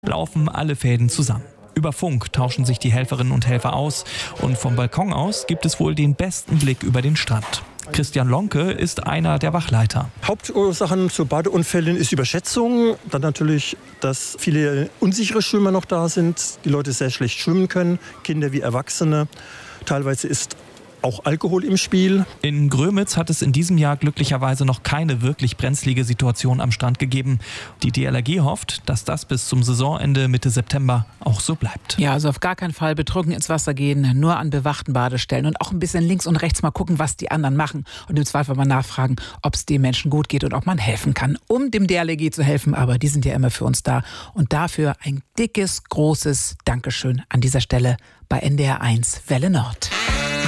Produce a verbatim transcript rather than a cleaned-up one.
laufen alle Fäden zusammen. Über Funk tauschen sich die Helferinnen und Helfer aus und vom Balkon aus gibt es wohl den besten Blick über den Strand. Christian Lonke ist einer der Wachleiter. Hauptursachen zu Badeunfällen ist Überschätzung. Dann natürlich, dass viele unsichere Schwimmer noch da sind, die Leute sehr schlecht schwimmen können, Kinder wie Erwachsene. Teilweise ist auch Alkohol im Spiel. In Grömitz hat es in diesem Jahr glücklicherweise noch keine wirklich brenzlige Situation am Strand gegeben. Die D L R G hofft, dass das bis zum Saisonende Mitte September auch so bleibt. Ja, also auf gar keinen Fall betrunken ins Wasser gehen, nur an bewachten Badestellen und auch ein bisschen links und rechts mal gucken, was die anderen machen und im Zweifel mal nachfragen, ob es den Menschen gut geht und ob man helfen kann, um dem D L R G zu helfen. Aber die sind ja immer für uns da und dafür ein dickes, großes Dankeschön an dieser Stelle bei N D R eins Welle Nord.